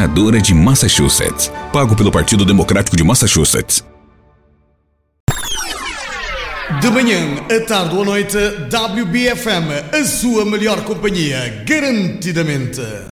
Senadora de Massachusetts. Pago pelo Partido Democrático de Massachusetts. De manhã, à tarde ou à noite, WBFM, a sua melhor companhia, garantidamente.